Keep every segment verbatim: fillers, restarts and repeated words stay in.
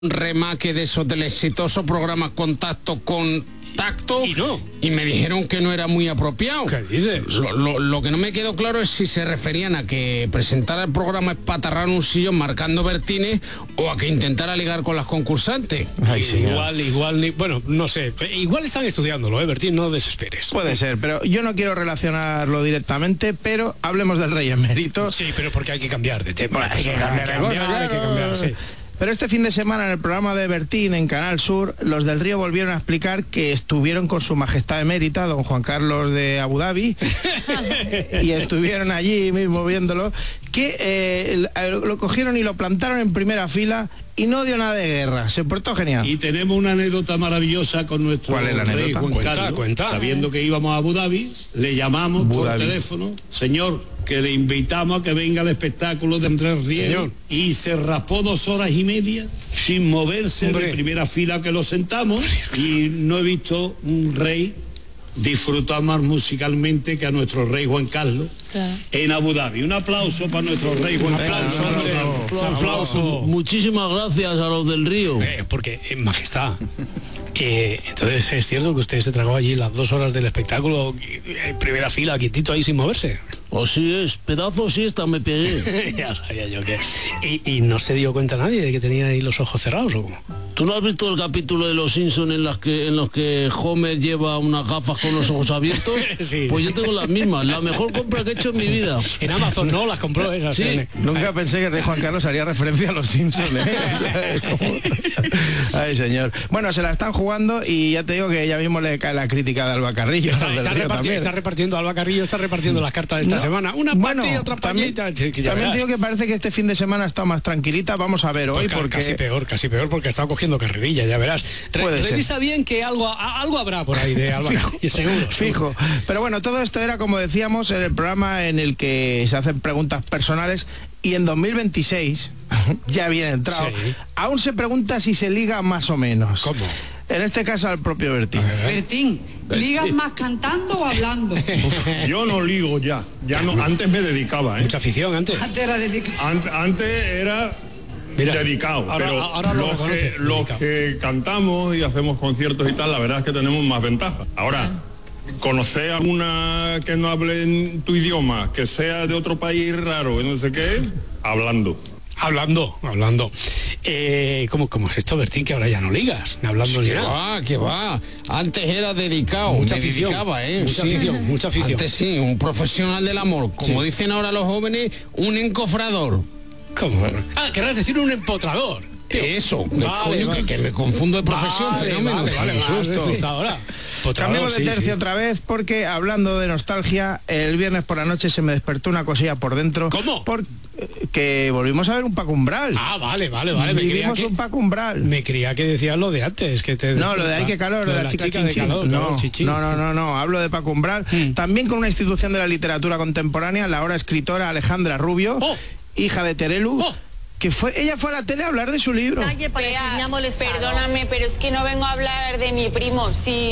remake de esos del exitoso programa Contacto con Tacto y no y me dijeron que no era muy apropiado. ¿Qué dices? Lo, lo, lo que no me quedó claro es si se referían a que presentara el programa espatarrar un sillón marcando Bertines o a que intentara ligar con las concursantes. Ay, igual, igual, bueno, no sé, igual están estudiándolo, ¿eh, Bertín? No desesperes. Puede ser, pero yo no quiero relacionarlo directamente, pero hablemos del rey emérito. Sí, pero porque hay que cambiar de tema. Bueno, hay que cambiar, hay que cambiar, claro. hay que cambiar, sí. Pero este fin de semana en el programa de Bertín en Canal Sur, los del Río volvieron a explicar que estuvieron con su majestad emérita, don Juan Carlos de Abu Dhabi, y estuvieron allí mismo viéndolo, que eh, lo cogieron y lo plantaron en primera fila y no dio nada de guerra, se portó genial. Y tenemos una anécdota maravillosa con nuestro ¿Cuál es la rey anécdota? Juan Cuenta, Carlos. cuenta. Sabiendo que íbamos a Abu Dhabi, le llamamos Abu por Dhabi. teléfono, señor, que le invitamos a que venga al espectáculo de Andrés Riego, Señor. y se raspó dos horas y media sin moverse Hombre. de primera fila que lo sentamos, y no he visto un rey disfrutar más musicalmente que a nuestro rey Juan Carlos, claro, en Abu Dhabi. Un aplauso para nuestro rey Juan Carlos. aplauso, hombre. Un aplauso. Muchísimas gracias a los del Río. Eh, porque, eh, majestad, eh, entonces es cierto que usted se tragó allí las dos horas del espectáculo en primera fila, quietito ahí sin moverse. Así es, pedazo siesta me pegué. Ya sabía yo que... ¿Y, ¿Y no se dio cuenta nadie de que tenía ahí los ojos cerrados o cómo? ¿Tú no has visto el capítulo de Los Simpsons en, las que, en los que Homer lleva unas gafas con los ojos abiertos? Sí. Pues yo tengo las mismas, la mejor compra que he hecho en mi vida. En Amazon no, las compró esas. Sí. ¿eh? Nunca pensé que el rey Juan Carlos haría referencia a los Simpsons. ¿eh? O sea, como- Ay, señor. Bueno, se la están jugando y ya te digo que ya mismo le cae la crítica de Alba Carrillo. Está, del está, Río reparti- también. está repartiendo, Alba Carrillo está repartiendo las cartas de esta No, semana. Una bueno, partida, otra también, partida. Sí, que ya también verás. digo que parece que este fin de semana está más tranquilita. Vamos a ver hoy, Pues ca- porque casi peor, casi peor, porque ha estado cogiendo carrerilla, ya verás. Re- Puede ser. revisa bien que algo, a- algo habrá por ahí de Alba Fijo, Carrillo, seguro. fijo. Pero bueno, todo esto era, como decíamos, en el programa en el que se hacen preguntas personales, y en dos mil veintiséis, ya bien entrado, Sí. aún se pregunta si se liga más o menos. ¿Cómo? En este caso al propio Bertín. Bertín, ¿ligas más cantando o hablando? Yo no ligo ya, ya no, antes me dedicaba, ¿eh? Mucha afición antes. Antes era dedicado. Ant- antes era Mira, dedicado, ahora- pero ahora lo los, reconoce, que, los dedicado. que cantamos y hacemos conciertos y tal, la verdad es que tenemos más ventajas. Ahora, conocer a una que no hable en tu idioma, que sea de otro país raro y no sé qué, hablando. Hablando, hablando. Eh, ¿cómo, ¿Cómo es esto, Bertín, que ahora ya no ligas? Hablando ni Que nada. va, que va. Antes era dedicado, Mucha me afición, dedicaba, ¿eh? mucha afición, mucha afición. Antes sí, un profesional del amor. Como Sí. dicen ahora los jóvenes, un encofrador. ¿Cómo? Ah, querrás decir un empotrador. Eso, Vale, coño, vale. Que, que me confundo de profesión, Vale, fenómeno. vale, vale, Qué vale, susto. vale, ahora. Empotrador, Cambiamos de sí, tercio sí. otra vez, porque hablando de nostalgia, el viernes por la noche se me despertó una cosilla por dentro. ¿Cómo? Porque que volvimos a ver un Paco Umbral. Ah, vale, vale, vale. Me creía, Vivimos que, un Paco Umbral. me creía que decías lo de antes. Que te, No, lo de Ay, qué calor, lo de la chica, de chinchín. calor, no, calor, chichi. no, no, no, no, hablo de Paco Umbral. Mm. También con una institución de la literatura contemporánea, la ahora escritora Alejandra Rubio, Oh. hija de Terelu, Oh. que fue, ella fue a la tele a hablar de su libro. Calle para decirme ha molestado. Perdóname, pero es que no vengo a hablar de mi primo,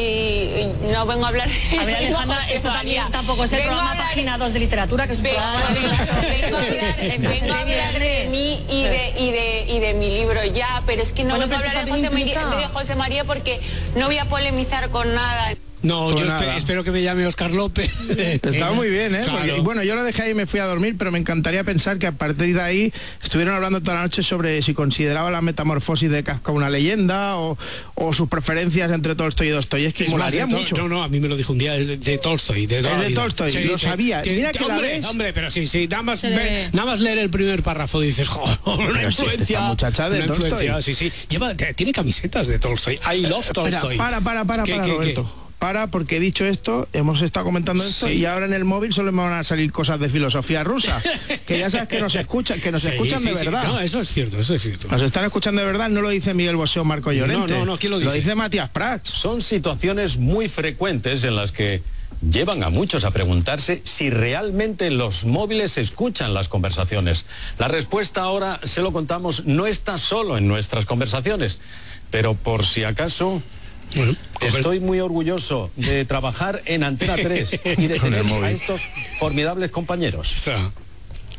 si no vengo a hablar de A ver, Alejandra, José esto también María. tampoco es el Vengo a programa hablar- Página dos de Literatura, que es un Vengo, programa de... vengo a hablar, vengo a hablar de mí y de, y, de, y de mi libro ya, pero es que no Bueno, vengo a pero hablar de estás José, María, implicada. de José María porque no voy a polemizar con nada. No, Pues yo espe- nada. espero que me llame Oscar López. Estaba muy bien, ¿eh? Claro. Porque, bueno, yo lo dejé ahí y me fui a dormir, pero me encantaría pensar que a partir de ahí estuvieron hablando toda la noche sobre si consideraba la metamorfosis de Kafka una leyenda o, o sus preferencias entre Tolstoy y Dostoyevsky. Es más, Molaría de to- mucho. No, no, a mí me lo dijo un día, es de, de Tolstoy. De toda Es la de vida. Tolstoy, lo sí, sabía. sí, Mira que la hombre, ves. hombre, pero sí, sí, nada más, Se ve- ve. nada más leer el primer párrafo dices, joder, una Pero si influencia. esta muchacha de una Tolstoy. influencia, sí, sí. Lleva, te- tiene camisetas de Tolstoy. I love Espera, Tolstoy. para, para, para, ¿Qué, para, qué, Roberto. qué? Para, porque he dicho esto, hemos estado comentando esto Sí. y ahora en el móvil solo me van a salir cosas de filosofía rusa, que ya sabes que nos escuchan, que nos Sí, escuchan sí, de sí. verdad. No, eso es cierto, eso es cierto. Nos están escuchando de verdad, no lo dice Miguel Bosé o Marco Llorente. No, no, no, ¿quién lo dice? Lo dice Matías Prats. Son situaciones muy frecuentes en las que llevan a muchos a preguntarse si realmente los móviles escuchan las conversaciones. La respuesta ahora, se lo contamos, no está solo en nuestras conversaciones, pero por si acaso... Bueno, Estoy muy orgulloso de trabajar en Antena tres y de Con el tener móvil. a estos formidables compañeros. o sea,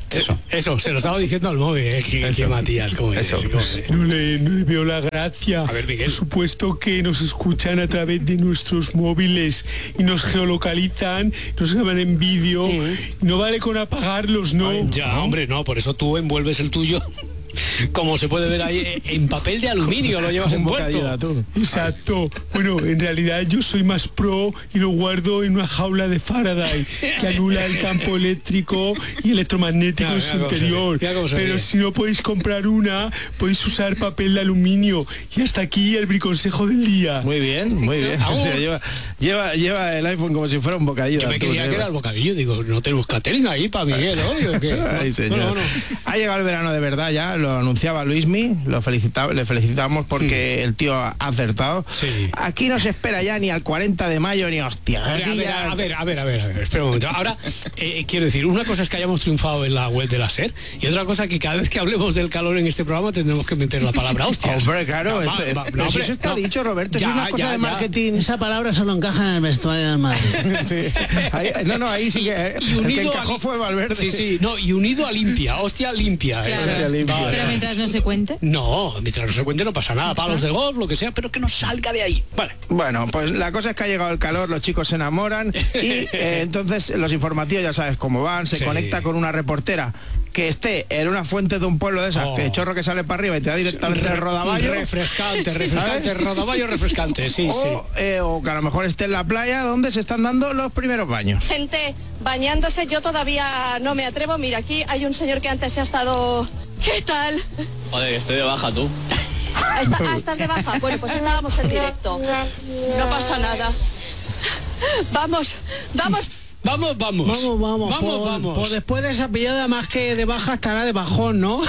Eso, eso, se lo estaba diciendo al móvil, ¿eh? Que, que Matías, ¿cómo es? Eso. ¿Cómo es? No le, no le veo la gracia. A ver, Miguel. Por supuesto que nos escuchan a través de nuestros móviles y nos geolocalizan, nos graban en vídeo. Sí. No vale con apagarlos, ¿no? Ay, ya, ¿no? hombre, no, por eso tú envuelves el tuyo. Como se puede ver ahí, en papel de aluminio lo llevas envuelto. Exacto. Bueno, en realidad yo soy más pro y lo guardo en una jaula de Faraday que anula el campo eléctrico y electromagnético Ya, en su mira cómo se interior. ríe, mira cómo se Pero ríe. si no podéis comprar una, podéis usar papel de aluminio. Y hasta aquí el briconsejo del día. Muy bien, muy bien. O sea, lleva, lleva, lleva el iPhone como si fuera un bocadillo. Yo me de atún, quería ¿eh? que era el bocadillo, digo, no tenemos catering ahí para Miguel hoy o qué. Ay, señor. Bueno, bueno. Ha llegado el verano de verdad ya, lo anunciaba Luismi, lo felicitaba, le felicitamos porque el tío ha acertado. Sí. Aquí no se espera ya ni al cuarenta de mayo ni hostia. A ver, Aquí a ver, ya- a ver, a ver, a ver, a ver, espera un momento. Ahora, eh, quiero decir, una cosa es que hayamos triunfado en la web de la SER y otra cosa que cada vez que hablemos del calor en este programa tendremos que meter la palabra hostia. Hombre, claro, No, esto- va- va- pero no, si hombre, eso está no. dicho, Roberto, Ya, es una cosa ya, de ya. marketing. Esa palabra solo encaja en el vestuario del Madrid. Sí. Ahí- no, no, ahí sí que eh, Y el que unido encajó a, fue Valverde. Sí, sí, no, y unido a limpia, hostia limpia. Claro. Esa- Hostia limpia. Vale. Pero mientras no se cuente. No, mientras no se cuente no pasa nada, palos de golf, lo que sea, pero que no salga de ahí. Vale. Bueno, pues la cosa es que ha llegado el calor, los chicos se enamoran y eh, entonces los informativos ya sabes cómo van, se Sí. conecta con una reportera que esté en una fuente de un pueblo de esas, Oh. que chorro que sale para arriba y te da directamente el rodaballo. Refrescante, refrescante, ¿Sabes? rodaballo refrescante, sí, o, sí. eh, o que a lo mejor esté en la playa donde se están dando los primeros baños. Gente bañándose, yo todavía no me atrevo. Mira, aquí hay un señor que antes se ha estado... ¿Qué tal? Joder, estoy de baja tú. Ah, está- ah, estás de baja. Bueno, pues estábamos en directo. No pasa nada. Vamos, vamos. Vamos, vamos. Vamos, vamos. Vamos, por, vamos. por después de esa pillada, más que de baja, estará de bajón, ¿no?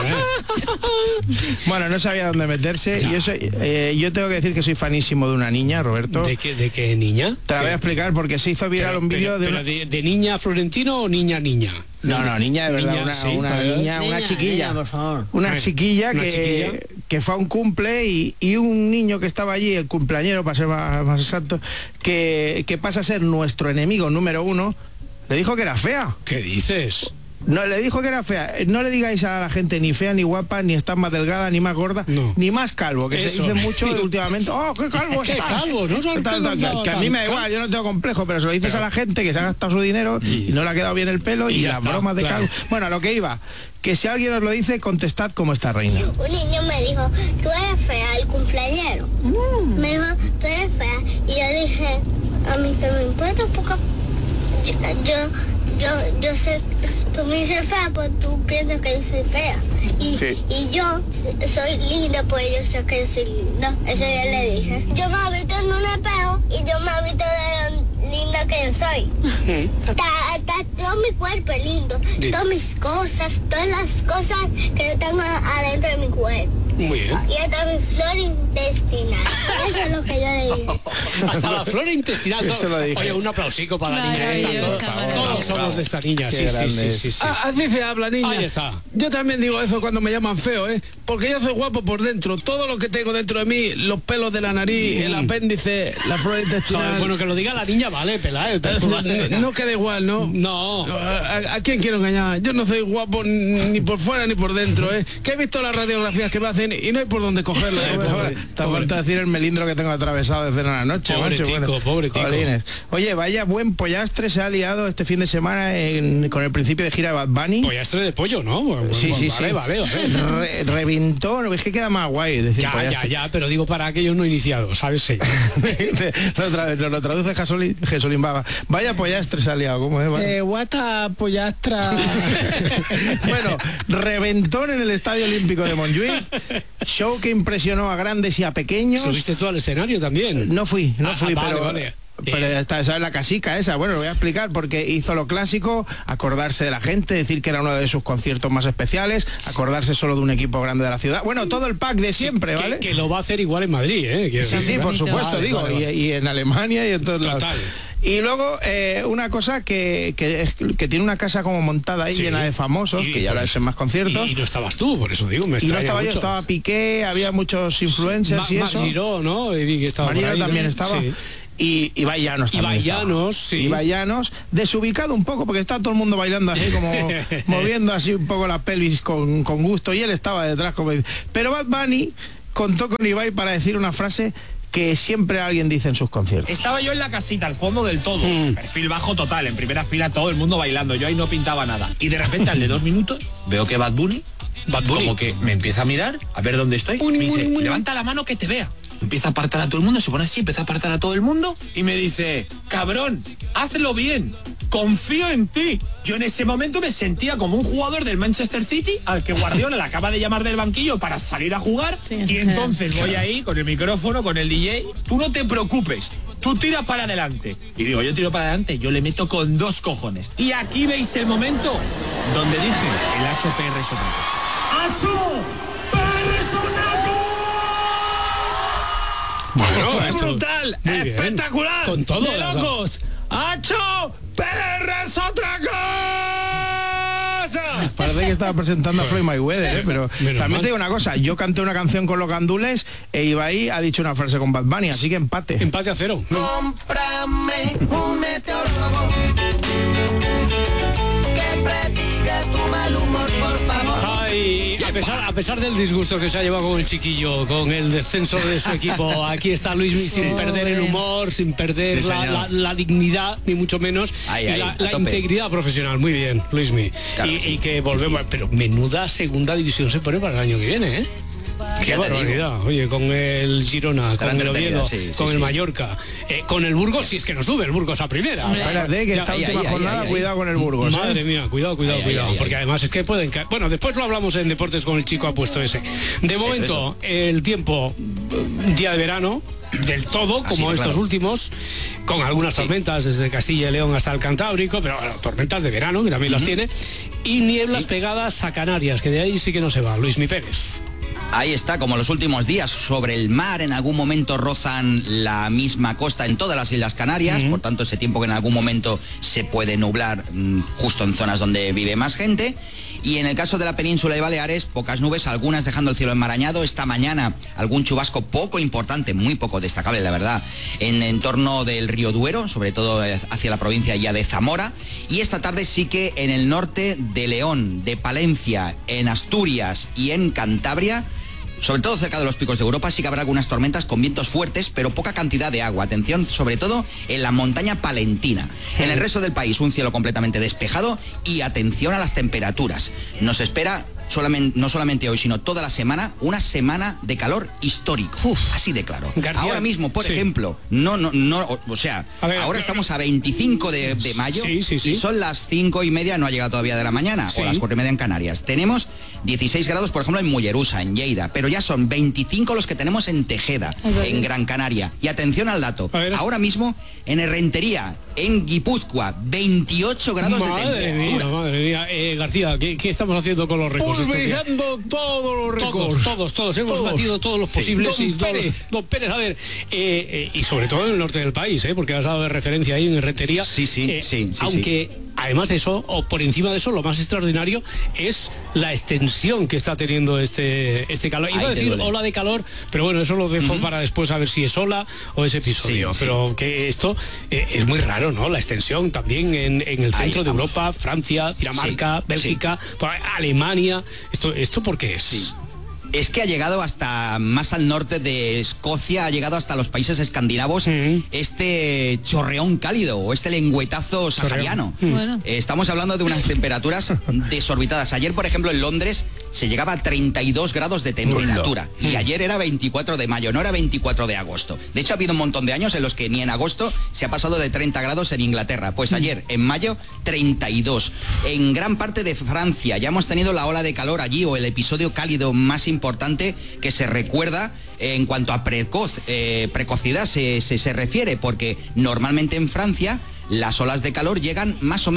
Bueno, no sabía dónde meterse Ya. y eso, eh, yo tengo que decir que soy fanísimo de una niña, Roberto. ¿De qué, de qué niña? Te la voy a explicar porque se hizo viral Pero- un vídeo pero- de pero una... de, de niña Florentino o niña niña? No, no, niña de verdad, Niña, una, sí, una a ver. niña, una Niña, chiquilla. niña, por favor. Una Ay, chiquilla, una que, chiquilla. que fue a un cumple y, y un niño que estaba allí, el cumpleañero, para ser más, más exacto, que, que pasa a ser nuestro enemigo número uno, le dijo que era fea. ¿Qué dices? No, le dijo que era fea. No le digáis a la gente ni fea, ni guapa, ni estás más delgada, ni más gorda, No. ni más calvo, que Eso. se dice mucho últimamente. ¡Oh, qué calvo Qué estás! calvo, no Tal, tal, tal, tan- que a mí me da tan- igual, yo no tengo complejo, pero se lo dices Pero- a la gente que se ha gastado su dinero y, Y- no le ha quedado bien el pelo y, y ya las está, bromas de claro. calvo. Bueno, a lo que iba, que si alguien os lo dice, contestad como esta reina. Un niño me dijo, tú eres fea, el cumpleañero. Me dijo, tú eres fea. Y yo dije, a mí que me importa un poco. Yo, yo, yo, yo sé, tú me dices fea, pues tú piensas que yo soy fea. Y, Sí. y yo soy linda, pues yo sé que yo soy linda. Eso ya le dije. Yo me he visto en un espejo y yo me he visto de lo linda que yo soy. Está, está todo mi cuerpo es lindo, Sí. todas mis cosas, todas las cosas que yo tengo adentro de mi cuerpo. Muy bien. Y hasta mi flor intestinal. Eso es lo que yo le dije. Hasta la flora intestinal. Eso todo. lo dije. Oye, un aplausico para la niña. esta, Maravillosa, todos, maravillosa. todos somos de esta niña. Qué Sí, sí, grande sí, sí, sí. Ah, así se habla, niña. Ahí está. Yo también digo eso cuando me llaman feo, ¿eh? Porque yo soy guapo por dentro. Todo lo que tengo dentro de mí, los pelos de la nariz, el apéndice, la flora intestinal. Joder, bueno, que lo diga la niña, vale, pela, eh, pero- no, no queda igual, ¿no? No. ¿A, a quién quiero engañar? Yo no soy guapo ni por fuera ni por dentro, ¿eh? Que he visto las radiografías que me hacen y no hay por dónde cogerlas. Ay, Roberto. pobre. Te ha falta decir el melindro que tengo atravesado desde la noche. Pobre macho, tico, pobre tico. jolines. Oye, vaya buen pollastre se ha liado este fin de semana en- con el principio de gira de Bad Bunny. Pollastre de pollo, ¿no? Bueno, Sí, sí, vale, sí. Vale, vale. Re- reventó, es que queda más guay decir Ya, ya, pollastre. ya, pero digo para aquellos no iniciados, ¿sabes? Sí. Lo tra- Nos lo traduce Jesolín, Jesolín Baba. Vaya pollastre se ha liado, ¿cómo es? Eh, guata, pollastra. Bueno, reventón en el Estadio Olímpico de Montjuic. Show que impresionó a grandes y a pequeños. ¿Subiste tú al escenario también? No fui, no Ah, fui, ah, vale, pero... vale. Pero Eh. está, esa es la casica esa, bueno, lo voy a explicar porque hizo lo clásico, acordarse de la gente, decir que era uno de sus conciertos más especiales, acordarse solo de un equipo grande de la ciudad. Bueno, todo el pack de siempre, que, ¿vale? que lo va a hacer igual en Madrid, ¿eh? Quiero Sí, decir, sí, por bonito. supuesto, Vale, digo, vale, vale. Y, y en Alemania y en todos lados. Total. Y luego eh, una cosa que, que, es- que tiene una casa como montada ahí Sí. llena de famosos, Y que ya por lo eso- hacen más conciertos. Y, y no estabas tú, por eso digo, me Y no extraña estaba yo, mucho. estaba Piqué, había muchos influencers Ma- y Marc eso. Giró, ¿no? Y vi que estaba por Marino ahí, también ¿no? estaba. Sí. Y Ibai Llanos también Ibai Llanos, estaba. sí. Ibai Llanos, desubicado un poco, porque está todo el mundo bailando así, como moviendo así un poco la pelvis con, con gusto, y él estaba detrás como... Pero Bad Bunny contó con Ibai para decir una frase que siempre alguien dice en sus conciertos. Estaba yo en la casita, al fondo del todo, mm. perfil bajo total, en primera fila todo el mundo bailando, yo ahí no pintaba nada. Y de repente al de dos minutos veo que Bad Bunny, Bad Bunny como que me empieza a mirar, a ver dónde estoy, Bunny, me dice, Bunny, Bunny. levanta la mano que te vea. Empieza a apartar a todo el mundo, se pone así, empieza a apartar a todo el mundo y me dice, cabrón, hazlo bien, confío en ti. Yo en ese momento me sentía como un jugador del Manchester City al que Guardiola le acaba de llamar del banquillo para salir a jugar, sí, y entonces voy ahí con el micrófono, con el D J, tú no te preocupes, tú tiras para adelante. Y digo, yo tiro para adelante, yo le meto con dos cojones. Y aquí veis el momento donde dije, el H P R Sonaco. ¡Hacho! ¡P R Sonaco! Bueno, es brutal, espectacular, con todo, de locos. ¡Hacho! ¡Pero es otra cosa! Parece que estaba presentando a Floyd Mayweather, ¿eh? Pero Menos también mal. te digo una cosa, yo canté una canción con los gandules e Ibai ha dicho una frase con Bad Bunny, así que empate. Empate a cero. Cómprame un meteorólogo que predigue tu mal humor, por favor. Ay, a pesar, a pesar del disgusto que se ha llevado con el chiquillo, con el descenso de su equipo, aquí está Luismi sin perder el humor, sin perder Sí, la, la, la dignidad, ni mucho menos, Ahí, y ahí, la, a la tope. integridad profesional. Muy bien, Luismi. Claro, y, sí. y que volvemos, pero menuda segunda división se pone para el año que viene, ¿eh? Qué Ya te barbaridad, oye, con el Girona, Estará con el entretenida, Oviedo, sí, sí, con el sí. Mallorca, eh, con el Burgos, si es que no sube el Burgos a primera. Espérate, que Ya, esta ahí, última ahí, ahí, jornada, ahí, cuidado ahí. con el Burgos. ¿eh? Madre mía, cuidado, cuidado, Ahí, cuidado, ahí, ahí, porque ahí. además es que pueden caer. Bueno, después lo hablamos en deportes con el chico apuesto ese. De momento, el tiempo, eh, día de verano, del todo, Así como de estos claro. últimos, con algunas Sí. tormentas desde Castilla y León hasta el Cantábrico, pero bueno, tormentas de verano, que también las tiene, y nieblas Sí. pegadas a Canarias, que de ahí sí que no se va. Luismi Pérez. Ahí está, como los últimos días, sobre el mar, en algún momento rozan la misma costa en todas las Islas Canarias, por tanto ese tiempo que en algún momento se puede nublar mm, justo en zonas donde vive más gente. Y en el caso de la península y Baleares, pocas nubes, algunas dejando el cielo enmarañado. Esta mañana algún chubasco poco importante, muy poco destacable, la verdad, en entorno del río Duero, sobre todo eh, hacia la provincia ya de Zamora. Y esta tarde sí que en el norte de León, de Palencia, en Asturias y en Cantabria, sobre todo cerca de los picos de Europa, sí que habrá algunas tormentas con vientos fuertes, pero poca cantidad de agua. Atención, sobre todo en la montaña palentina. En el resto del país, un cielo completamente despejado y atención a las temperaturas. Nos espera solamente, no solamente hoy, sino toda la semana, una semana de calor histórico. Uf. Así de claro. García, ahora mismo, por sí. ejemplo, no, no, no, o, o sea, A ver, ahora a- estamos a veinticinco de, de mayo Sí, sí, sí. y son las cinco y media, no ha llegado todavía de la mañana, Sí. o las cuatro y media en Canarias. Tenemos dieciséis grados, por ejemplo, en Mollerusa, en Lleida, pero ya son veinticinco los que tenemos en Tejeda, en Gran Canaria. Y atención al dato, A ver. ahora mismo en Herrentería, en Guipúzcoa, veintiocho grados Madre de mía, temperatura. madre mía. Eh, García, ¿qué, qué estamos haciendo con los récords estos días? Pulverizando todos los récords. Todos, todos, todos. Hemos Todos. batido todos los Sí. posibles. Don y todos los- Pérez. Don Pérez, a ver, eh, eh, y sobre todo en el norte del país, ¿eh? Porque has dado de referencia ahí en Herretería. Sí, sí, Eh, sí, sí, Aunque, además de eso, o por encima de eso, lo más extraordinario es la extensión que está teniendo este, este calor. Iba Ahí a te decir duele. ola de calor, pero bueno, eso lo dejo para después a ver si es ola o es episodio. Sí, sí. Pero que esto eh, es muy raro, ¿no? La extensión también en, en el Ahí centro de estamos. Europa, Francia, Dinamarca, Sí, Bélgica, por ahí, Alemania. ¿Esto, esto por qué es? Es que ha llegado hasta más al norte de Escocia, ha llegado hasta los países escandinavos este chorreón cálido o este lengüetazo sahariano. Bueno. Eh, Estamos hablando de unas temperaturas desorbitadas. Ayer, por ejemplo, en Londres se llegaba a treinta y dos grados de temperatura. Y ayer era veinticuatro de mayo, no era veinticuatro de agosto. De hecho, ha habido un montón de años en los que ni en agosto se ha pasado de treinta grados en Inglaterra. Pues ayer, en mayo, treinta y dos. En gran parte de Francia ya hemos tenido la ola de calor allí, o el episodio cálido más importante que se recuerda en cuanto a precoz, eh, precocidad se, se, se refiere, porque normalmente en Francia las olas de calor llegan más o menos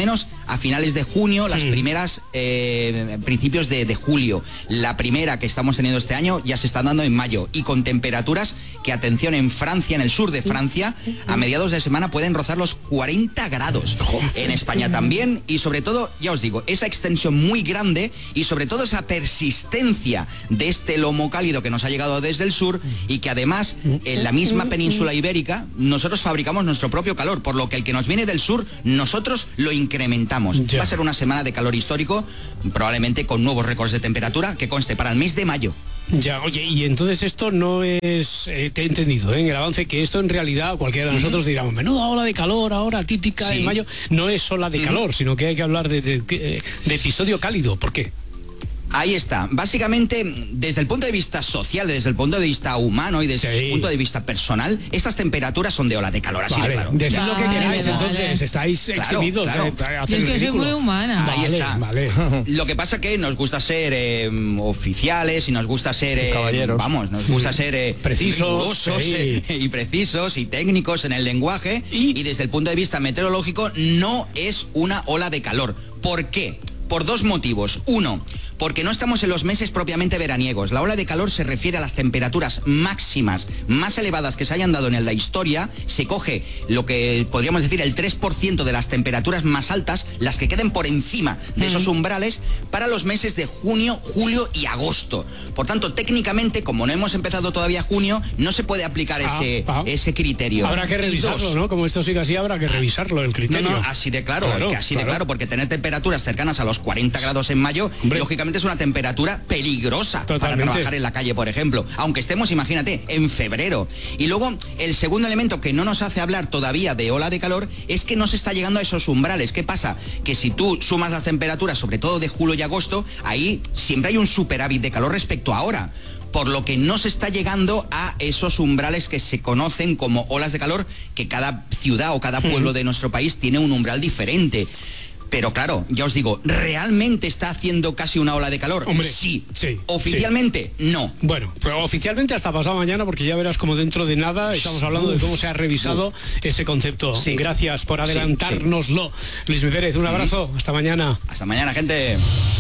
a finales de junio, las mm. primeras eh, principios de, de julio. La primera que estamos teniendo este año ya se está dando en mayo y con temperaturas que, atención, en Francia, en el sur de Francia, a mediados de semana pueden rozar los cuarenta grados. En España también, y sobre todo, ya os digo, esa extensión muy grande y sobre todo esa persistencia de este lomo cálido que nos ha llegado desde el sur y que además en la misma península ibérica nosotros fabricamos nuestro propio calor, por lo que el que nos viene del sur nosotros lo incrementamos. Ya. Va a ser una semana de calor histórico, probablemente con nuevos récords de temperatura, que conste para el mes de mayo. Ya, oye, y entonces esto no es, eh, te he entendido, ¿eh? En el avance, que esto en realidad cualquiera de nosotros diríamos, menuda ola de calor ahora típica sí. en mayo, no es ola de calor, sino que hay que hablar de, de, de, de episodio cálido. ¿Por qué? Ahí está. Básicamente, desde el punto de vista social, desde el punto de vista humano y desde sí. el punto de vista personal, estas temperaturas son de ola de calor, así vale. de claro. Decid vale, lo que queráis, vale. entonces estáis claro, exhibidos claro. de, de hacer es que el soy muy humana. Ahí vale, está. Vale. Lo que pasa que nos gusta ser eh, oficiales y nos gusta ser eh, caballeros. Vamos, nos gusta ser eh, precisos sí. eh, y precisos y técnicos en el lenguaje y, y desde el punto de vista meteorológico no es una ola de calor. ¿Por qué? Por dos motivos. Uno, porque no estamos en los meses propiamente veraniegos. La ola de calor se refiere a las temperaturas máximas más elevadas que se hayan dado en la historia. Se coge lo que podríamos decir el tres por ciento de las temperaturas más altas, las que queden por encima de esos umbrales, para los meses de junio, julio y agosto. Por tanto, técnicamente, como no hemos empezado todavía junio, no se puede aplicar ah, ese, ah. ese criterio. Habrá que revisarlo, ¿no? Como esto sigue así, habrá que revisarlo, el criterio. No, no, así de claro, claro es que así claro. de claro, porque tener temperaturas cercanas a los cuarenta grados en mayo, Hombre. lógicamente es una temperatura peligrosa Totalmente. para trabajar en la calle, por ejemplo, aunque estemos, imagínate, en febrero. Y luego, el segundo elemento que no nos hace hablar todavía de ola de calor es que no se está llegando a esos umbrales. ¿Qué pasa? Que si tú sumas las temperaturas, sobre todo de julio y agosto, ahí siempre hay un superávit de calor respecto a ahora, por lo que no se está llegando a esos umbrales que se conocen como olas de calor, que cada ciudad o cada pueblo de nuestro país tiene un umbral diferente. Pero claro, ya os digo, ¿realmente está haciendo casi una ola de calor? Hombre, sí. sí. ¿Oficialmente? Sí. No. Bueno, pero oficialmente hasta pasado mañana, porque ya verás como dentro de nada estamos hablando Uf. de cómo se ha revisado Uf. ese concepto. Sí. Gracias por adelantárnoslo. Sí, sí. Luis Pérez, un abrazo. Hasta mañana. Hasta mañana, gente.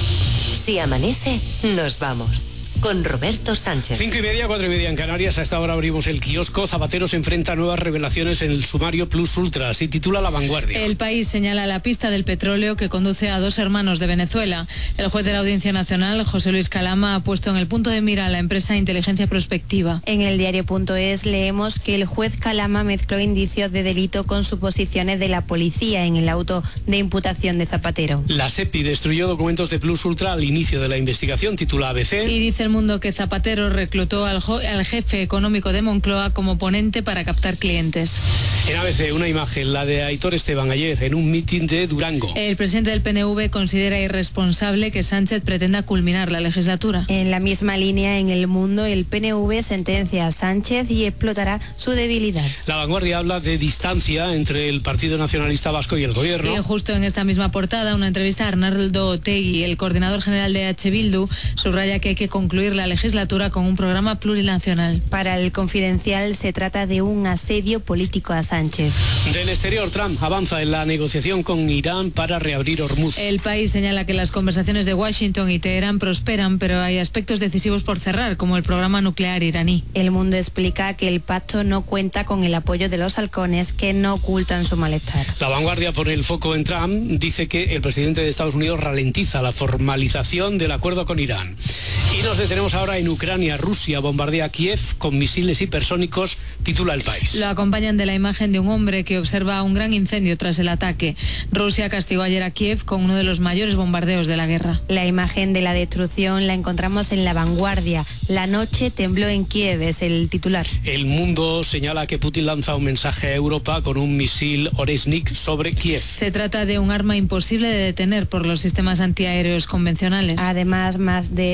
Si amanece, nos vamos. Con Roberto Sánchez. Cinco y media, cuatro y media en Canarias. A esta hora abrimos el kiosco. Zapatero se enfrenta a nuevas revelaciones en el sumario Plus Ultra. Así titula La Vanguardia. El País señala la pista del petróleo que conduce a dos hermanos de Venezuela. El juez de la Audiencia Nacional, José Luis Calama, ha puesto en el punto de mira a la empresa Inteligencia Prospectiva. En el diario.es leemos que el juez Calama mezcló indicios de delito con suposiciones de la policía en el auto de imputación de Zapatero. La SEPI destruyó documentos de Plus Ultra al inicio de la investigación, titula A B C. Y dice el Mundo que Zapatero reclutó al, al jefe económico de Moncloa como ponente para captar clientes. En A B C, una imagen, la de Aitor Esteban ayer en un mitin de Durango. El presidente del P N V considera irresponsable que Sánchez pretenda culminar la legislatura. En la misma línea, en El Mundo, el P N V sentencia a Sánchez y explotará su debilidad. La Vanguardia habla de distancia entre el Partido Nacionalista Vasco y el Gobierno. Y justo en esta misma portada, una entrevista a Arnaldo Otegi, el coordinador general de H. Bildu, subraya que hay que concluir la legislatura con un programa plurinacional. Para el Confidencial se trata de un asedio político a Sánchez. Del exterior, Trump avanza en la negociación con Irán para reabrir Hormuz. El País señala que las conversaciones de Washington y Teherán prosperan, pero hay aspectos decisivos por cerrar, como el programa nuclear iraní. El Mundo explica que el pacto no cuenta con el apoyo de los halcones, que no ocultan su malestar. La Vanguardia pone el foco en Trump, dice que el presidente de Estados Unidos ralentiza la formalización del acuerdo con Irán. Y nos detenemos ahora en Ucrania. Rusia bombardea Kiev con misiles hipersónicos, titula El País. Lo acompañan de la imagen de un hombre que observa un gran incendio tras el ataque. Rusia castigó ayer a Kiev con uno de los mayores bombardeos de la guerra. La imagen de la destrucción la encontramos en La Vanguardia. La noche tembló en Kiev, es el titular. El Mundo señala que Putin lanza un mensaje a Europa con un misil Oresnik sobre Kiev. Se trata de un arma imposible de detener por los sistemas antiaéreos convencionales. Además, más de seiscientos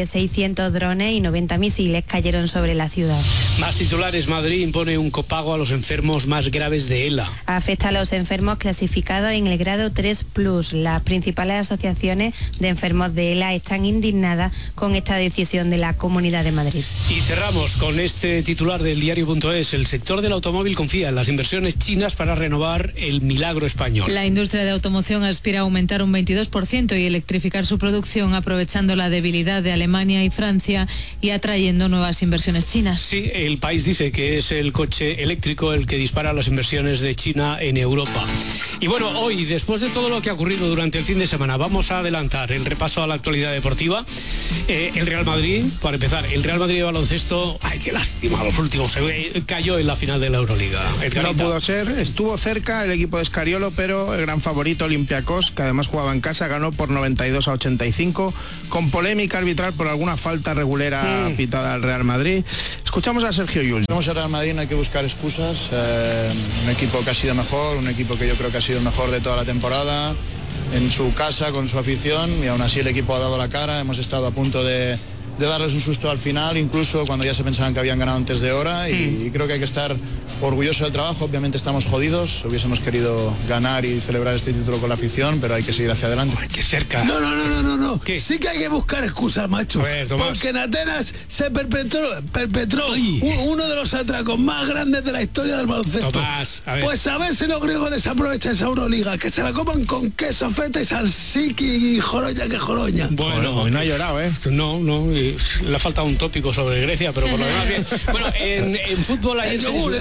trescientos drones y noventa misiles cayeron sobre la ciudad. Más titulares. Madrid impone un copago a los enfermos más graves de ELA. Afecta a los enfermos clasificados en el grado tres plus. Las principales asociaciones de enfermos de ELA están indignadas con esta decisión de la Comunidad de Madrid. Y cerramos con este titular del diario.es. El sector del automóvil confía en las inversiones chinas para renovar el milagro español. La industria de automoción aspira a aumentar un veintidós por ciento y electrificar su producción aprovechando la debilidad de Alemania y Francia y atrayendo nuevas inversiones chinas. Sí, el país dice que es el coche eléctrico el que dispara las inversiones de China en Europa. Y bueno, hoy, después de todo lo que ha ocurrido durante el fin de semana, vamos a adelantar el repaso a la actualidad deportiva. Eh, el Real Madrid, para empezar, el Real Madrid de baloncesto, ay, qué lástima, los últimos, eh, cayó en la final de la Euroliga. No pudo ser, estuvo cerca el equipo de Escariolo, pero el gran favorito Olympiacos, que además jugaba en casa, ganó por noventa y dos a ochenta y cinco, con polémica arbitral por alguna falta regulera mm. pitada al Real Madrid. Escuchamos a Sergio Llull. Vamos a Real Madrid, no hay que buscar excusas, eh, un equipo que ha sido mejor, un equipo que yo creo que ha sido el mejor de toda la temporada, en su casa, con su afición, y aún así el equipo ha dado la cara. Hemos estado a punto de, de darles un susto al final, incluso cuando ya se pensaban que habían ganado antes de hora, y, mm. y creo que hay que estar orgulloso del trabajo. Obviamente estamos jodidos, hubiésemos querido ganar y celebrar este título con la afición, pero hay que seguir hacia adelante. Ay, qué cerca. No, no, no, no, no, no. ¿Qué? Sí que hay que buscar excusas, macho. Ver, porque en Atenas se perpetró, perpetró un, uno de los atracos más grandes de la historia del baloncesto. Tomás, a ver. Pues a ver si los griegos les aprovechan esa Euroliga, que se la coman con queso, feta y salsiki y joroña que joroña. Bueno, bueno, no ha llorado, ¿eh? No, no, le ha faltado un tópico sobre Grecia, pero por lo demás bien. Bueno, en, en fútbol hay...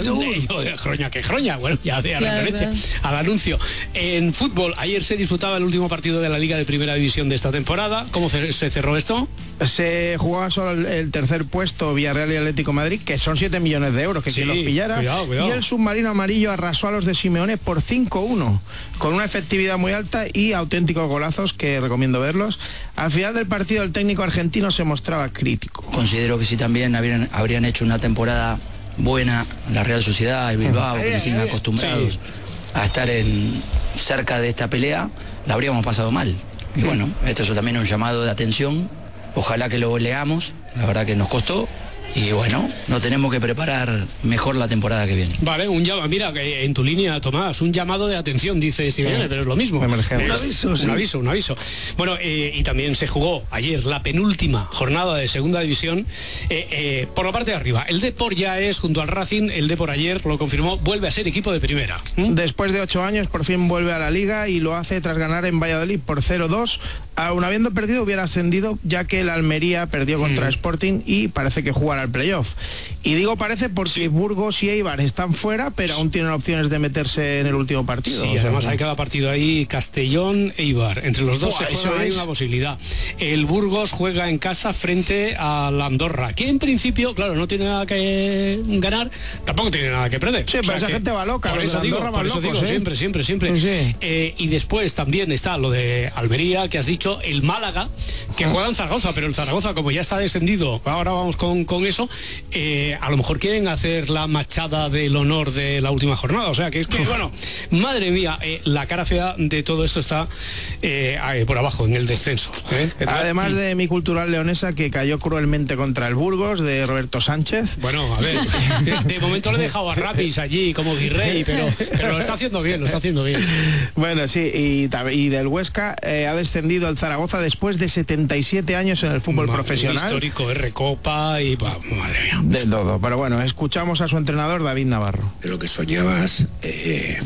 Yo de Groña que Groña, bueno, ya hacía claro, referencia claro. al anuncio. En fútbol, ayer se disfrutaba el último partido de la Liga de Primera División de esta temporada. ¿Cómo se cerró esto? Se jugaba solo el, el tercer puesto, Villarreal y Atlético de Madrid, que son siete millones de euros, que sí, quien los pillara. Cuidado, cuidado. Y el submarino amarillo arrasó a los de Simeone por cinco uno, con una efectividad muy alta y auténticos golazos que recomiendo verlos. Al final del partido, el técnico argentino se mostraba crítico. Considero que sí, también habrían, habrían hecho una temporada buena la Real Sociedad y Bilbao, que nos tienen acostumbrados sí. a estar en, cerca de esta pelea, la habríamos pasado mal. Y bueno, esto es también un llamado de atención, ojalá que lo leamos, la verdad que nos costó. Y bueno, nos tenemos que preparar mejor la temporada que viene. Vale, un llamado, mira, en tu línea, Tomás, un llamado de atención, dice Simeone, sí. pero es lo mismo. Un aviso, sí. un aviso, un aviso. Bueno, eh, y también se jugó ayer la penúltima jornada de Segunda División. Eh, eh, por la parte de arriba, el Depor ya es, junto al Racing, el Depor ayer lo confirmó, vuelve a ser equipo de primera. ¿Mm? Después de ocho años, por fin vuelve a la Liga y lo hace tras ganar en Valladolid por cero dos. Aún habiendo perdido, hubiera ascendido, ya que el Almería perdió contra mm. Sporting y parece que jugará al playoff. Y digo parece porque sí. Burgos y Eibar están fuera, pero aún tienen opciones de meterse en el último partido. Sí, o sea, además hay cada partido ahí, Castellón, Eibar. Entre los dos Buah, se juega, hay una posibilidad. El Burgos juega en casa frente a la Andorra, que en principio, claro, no tiene nada que ganar, tampoco tiene nada que perder. Sí, pero o sea esa que, gente va loca. Por eso digo, por eso locos, digo ¿eh? siempre, siempre, siempre. Sí. Eh, y después también está lo de Almería, que has dicho, el Málaga, que juega en Zaragoza, pero el Zaragoza, como ya está descendido, ahora vamos con, con eso, eh, a lo mejor quieren hacer la machada del honor de la última jornada. O sea, que es que, bueno, madre mía, eh, la cara fea de todo esto está eh, por abajo, en el descenso. ¿eh? Además de mi cultural leonesa, que cayó cruelmente contra el Burgos, de Roberto Sánchez. Bueno, a ver, de, de momento le he dejado a Rapis allí como virrey, pero, pero lo está haciendo bien, lo está haciendo bien. Bueno, sí, y, y del Huesca eh, ha descendido el Zaragoza después de setenta y siete años en el fútbol Ma, profesional. Histórico, R Copa y pa, madre mía. De todo, pero bueno, escuchamos a su entrenador David Navarro. De lo que soñabas, eh,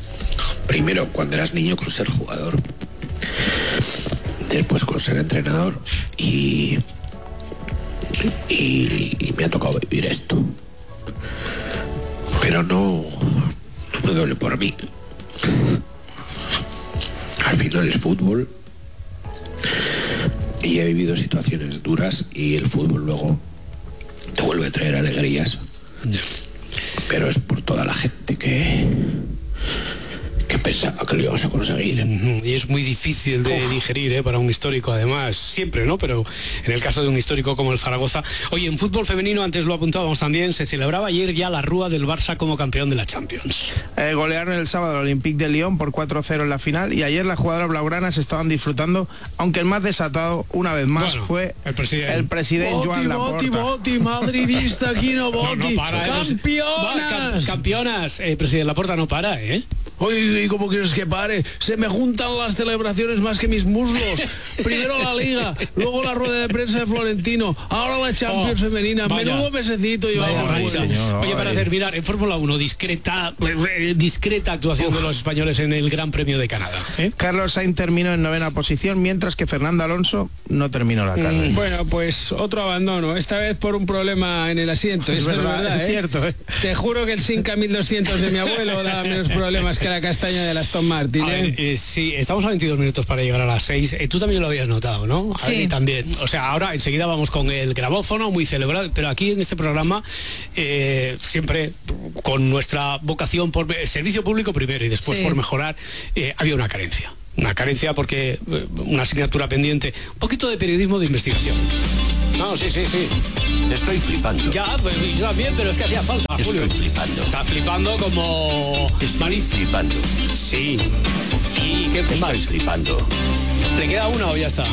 primero cuando eras niño con ser jugador, después con ser entrenador y, y, y me ha tocado vivir esto. Pero no, no me duele por mí. Al final es fútbol. Y he vivido situaciones duras y el fútbol luego te vuelve a traer alegrías. Pero es por toda la gente que, que pensaba que lo íbamos a conseguir. Y es muy difícil de Uf. digerir, ¿eh? Para un histórico, además, siempre, ¿no? Pero en el caso de un histórico como el Zaragoza. Oye, en fútbol femenino, antes lo apuntábamos también, se celebraba ayer ya la rúa del Barça como campeón de la Champions. Eh, golearon el sábado al Olympique de Lyon por cuatro cero en la final, y ayer las jugadoras blaugranas estaban disfrutando, aunque el más desatado, una vez más, bueno, fue el presidente, el presidente Boti, Joan Laporta. Boti, Boti, madridista, aquí no Boti. No, no para, ¡Campeonas! Va, campeonas, eh, presidente Laporta no para, ¿eh? Oye, ¿y cómo quieres que pare? Se me juntan las celebraciones más que mis muslos. Primero la Liga, luego la rueda de prensa de Florentino, ahora la Champions oh, femenina. Vaya, menudo mesecito yo. Vaya, vaya, señor, Oye, para terminar, en Fórmula uno, discreta discreta actuación Uf. de los españoles en el Gran Premio de Canadá. ¿eh? Carlos Sainz terminó en novena posición, mientras que Fernando Alonso no terminó la carrera. Mm, bueno, pues otro abandono, esta vez por un problema en el asiento. Es Esto verdad, es verdad, es ¿eh? cierto. ¿eh? Te juro que el Simca mil doscientos de mi abuelo da menos problemas que la castaña de la Aston Martin. A ver, eh, sí, estamos a veintidós minutos para llegar a las seis. Eh, tú también lo habías notado, ¿no? A sí. ver, también. O sea, ahora enseguida vamos con el grabófono, muy celebrado, pero aquí en este programa eh, siempre con nuestra vocación por servicio público primero y después sí. por mejorar, eh, había una carencia. Una carencia porque eh, una asignatura pendiente, un poquito de periodismo de investigación. No, sí, sí, sí. Estoy flipando. Ya, pues yo también, pero es que hacía falta, Julio. Estoy flipando. Está flipando como... Estoy flipando. Sí. ¿Y qué Estoy más? flipando. ¿Le queda una o ya está?